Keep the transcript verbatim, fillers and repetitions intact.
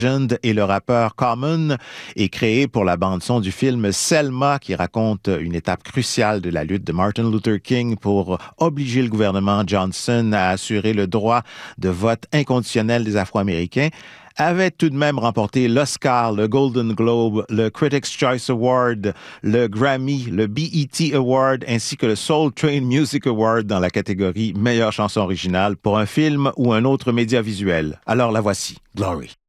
Legend et le rappeur Common est créé pour la bande-son du film Selma, qui raconte une étape cruciale de la lutte de Martin Luther King pour obliger le gouvernement Johnson à assurer le droit de vote inconditionnel des Afro-Américains, avait tout de même remporté l'Oscar, le Golden Globe, le Critics' Choice Award, le Grammy, le B E T Award ainsi que le Soul Train Music Award dans la catégorie meilleure chanson originale pour un film ou un autre média visuel. Alors la voici, Glory.